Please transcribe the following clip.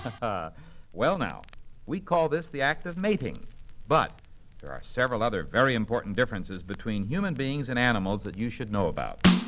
Well, now, we call this the act of mating. But there are several other very important differences between human beings and animals that you should know about.